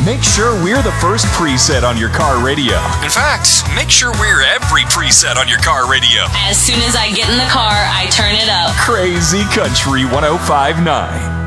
Make sure we're the first preset on your car radio. In fact, make sure we're every preset on your car radio. As soon as I get in the car, I turn it up. Crazy Country 105.9.